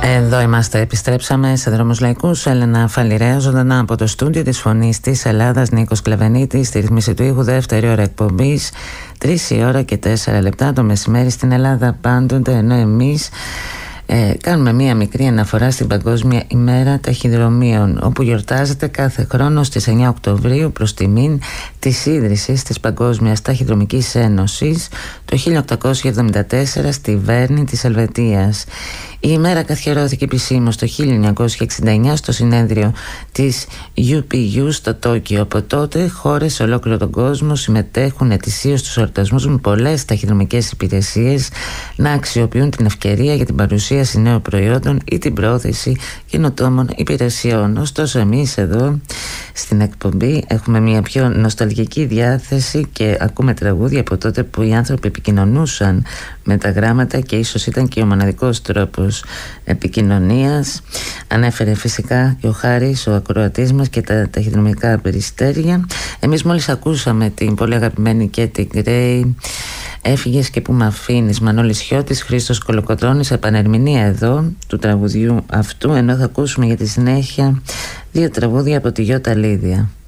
Εδώ είμαστε, επιστρέψαμε σε Δρόμους Λαϊκούς. Έλενα Φαλιρέα, ζωντανά από το στούντιο της Φωνής της Ελλάδας. Νίκος Κλαβενίτης, στη ρύθμιση του ήχου, δεύτερη ώρα εκπομπής. 3 η ώρα και 4 λεπτά το μεσημέρι στην Ελλάδα πάντοτε, ενώ εμείς κάνουμε μία μικρή αναφορά στην Παγκόσμια ημέρα ταχυδρομείων, όπου γιορτάζεται κάθε χρόνο στις 9 Οκτωβρίου προς τιμήν της ίδρυσης της Παγκόσμιας Ταχυδρομικής Ένωσης το 1874 στη Βέρνη της Ελβετίας. Η ημέρα καθιερώθηκε επισήμως το 1969 στο συνέδριο της UPU στο Τόκιο. Από τότε χώρες σε ολόκληρο τον κόσμο συμμετέχουν ετησίως στους εορτασμούς με πολλές ταχυδρομικές υπηρεσίες να αξιοποιούν την ευκαιρία για την παρουσίαση νέων προϊόντων ή την πρόθεση καινοτόμων υπηρεσιών. Ωστόσο εμείς εδώ στην εκπομπή έχουμε μια πιο νοσταλγική διάθεση και ακούμε τραγούδια από τότε που οι άνθρωποι επικοινωνούσαν με τα γράμματα και ίσως ήταν και ο μοναδικός τρόπος επικοινωνίας. Ανέφερε φυσικά και ο Χάρης, ο ακροατής μας, και τα ταχυδρομικά περιστέρια. Εμείς μόλις ακούσαμε την πολύ αγαπημένη Κέτι Γκρέι, «Έφυγες και που μ' αφήνεις», Μανώλης Χιώτης, Χρήστος Κολοκοτρώνης, επανερμηνεία εδώ του τραγουδιού αυτού, ενώ θα ακούσουμε για τη συνέχεια 2 τραγούδια από τη Γιώτα Λίδια.